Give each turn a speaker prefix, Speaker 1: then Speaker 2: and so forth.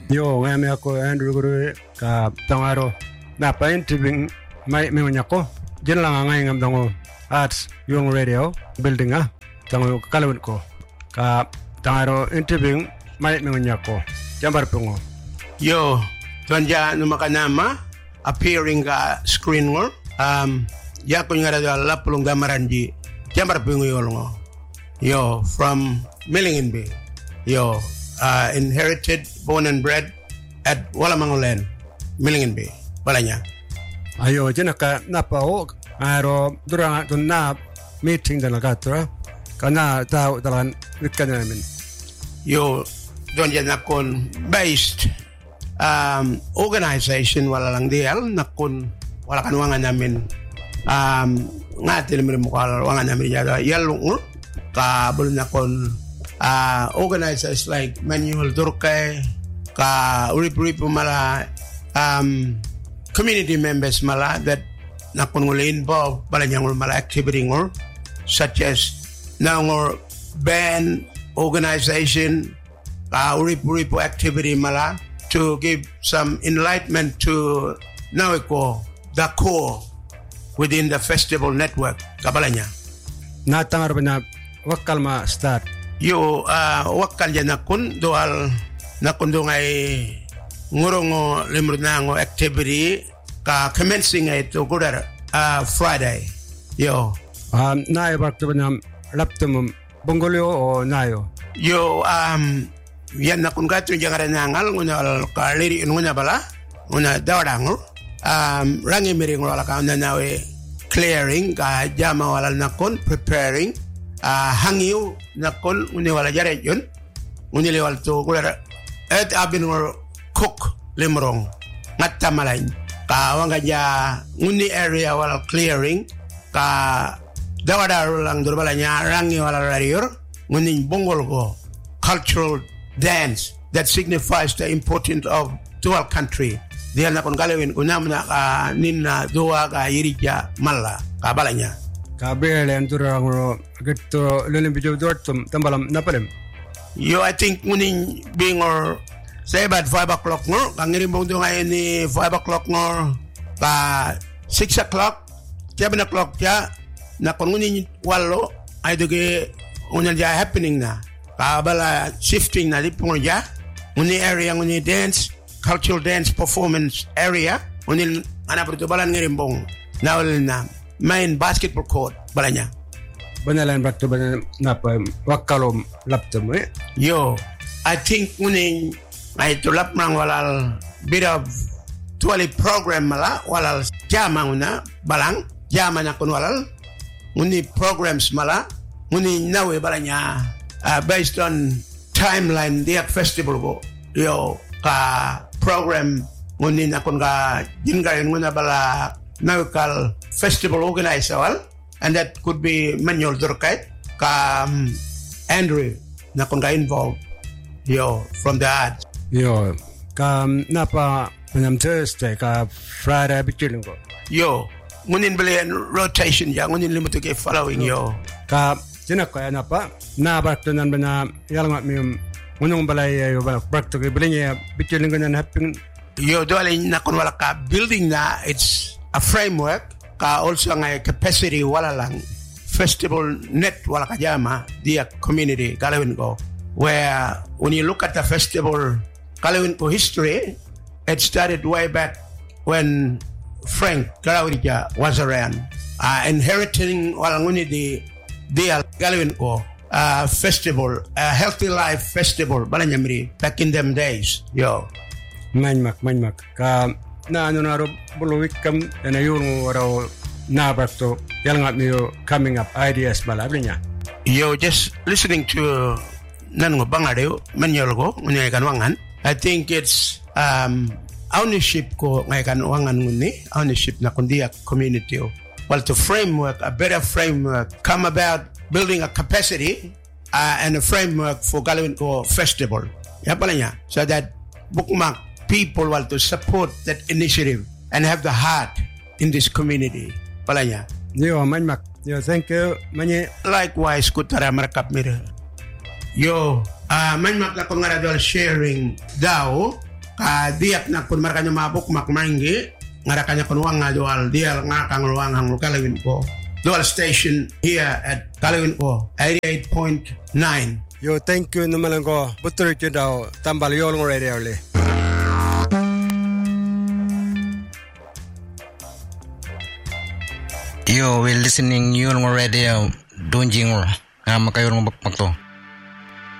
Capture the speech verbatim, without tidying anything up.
Speaker 1: Yo ngami ako Andrew Guru ka tangaro na pa interview mai me nyako jen lang ngai ngam dango arts yung radio building ah tango kalawin ko ka tangaro interview mai me nyako jambar pungo
Speaker 2: yo tonja no makanama appearing ka screen ngor um ya ko ngara dal lapulong gamaranji jambar pungo yo yo from Millingen Bay yo uh, inherited born and bred at Walamangolen Millingen Bay balanya
Speaker 1: ayo jenaka napao aro durang tunna meeting dana katra kana tao dalan wikanamin
Speaker 2: yo don janakon based um organization wala lang dial nakon wala kanwangan namin um ngatil mi mo kala wangan namin yada yalung ka bul nakon uh organizers like Manuel Durkay ka urip-urip mala um community members mala that nakon ngul involved bala nyangul mala activity ngor such as nangor band organization uh urip-urip activity mala to give some enlightenment to nawiko the core within the festival network kabalanya
Speaker 1: natangar bana wakal ma start
Speaker 2: yo uh wakal janakun doal nakon dongay ngurongo limrunango activity ka commencing it to gudar uh Friday yo
Speaker 1: um nayo bakto bana laptum bongolyo o nayo
Speaker 2: yo um yan nakon gato jangara nangal nguna ka liri nguna bala nguna dawadango um rangi miring wala ka na nawe clearing ka jama wala nakon preparing uh hangyu nakon ngune wala jare yun ngune lewal to gudar et abin ngor cook limrong ngatta malain ka wanga ja nguni area wala clearing ka dawada lang durbalanya rangi wala rarior nguni bongol go cultural dance that signifies the importance of dual country dia na kon galewin unamna ka ninna duwa ka yirija malla ka balanya
Speaker 1: ka bele ndurangro getto lelen bijo dortum tambalam napalem
Speaker 2: yo I think nguni being or say about five o'clock ngor kangirim bong do ngayon ni five o'clock ngor ka six o'clock seven o'clock ya na kon nguni walo ay doge unya ja happening na ka bala shifting na lipong ja nguni area nguni dance cultural dance performance area nguni ana berto balan ngirim bong nawal na main basketball court balanya
Speaker 1: banalan bakto bana napa wakalom laptum eh
Speaker 2: yo I think nguni ay tulap mang walal bit of tuali program mala walal jama una balang jama na kun walal nguni programs mala nguni nawe balanya uh, based on timeline dia festival go yo ka program nguni na kun ga jingarin nguna bala nawkal festival organizer wal and that could be Manuel Durkay ka um, Andrew na kun ga involved yo from the arts
Speaker 1: yo ka napa panam Thursday ka Friday bichilin ko
Speaker 2: yo ngunin balen rotation ya ngunin limuto ke following yo
Speaker 1: ka jinako ya napa na bakto nan bana yalma mi ngunong balay yo bakto ke balinya bichilin ko nan happy
Speaker 2: yo dole na kon wala ka building na it's a framework ka also nga capacity wala lang festival net wala ka jama dia community galawin ko where when you look at the festival Kalawin ko history, it started way back when Frank Kalawija was around, uh, inheriting walanguni di di Kalawin ko uh, festival, a healthy life festival, balanyamri back in them days, yo.
Speaker 1: Manmak, manmak. Ka na ano na ro buluwik kam na yung raw nabakto yalangat niyo coming up ideas balabli niya.
Speaker 2: Yo, just listening to nango bangareo manyolgo ngunya kanwangan. I think it's um, ownership ko ngay kanwangan nguni, ownership na kundi a community. Well, to framework, a better framework, come about building a capacity uh, and a framework for Galawin ko festival. Yeah, pala niya. So that bookmark people want to support that initiative and have the heart in this community. Pala niya.
Speaker 1: Yo, manmak. Yo, thank you. Manye.
Speaker 2: Likewise, kutara marakap mira. Yo, uh, manmak na kung nga sharing daw ka diak na kun markanya mabuk makmanggi ngarakanya kun wang ngajual dia ngakang luang hang Kalawin ko dual station here at Kalawin ko eighty-eight point nine.
Speaker 1: Yo, thank you naman ko. Betul itu daw tambal Yolong Radio le.
Speaker 3: Yo, we listening Yolong Radio Donjing. Ngam kayo ng bakpak to.